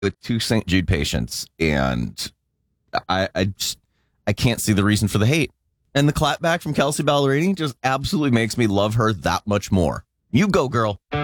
with two St. Jude patients, and I can't see the reason for the hate. And the clapback from Kelsey Ballerini just absolutely makes me love her that much more. You go, girl.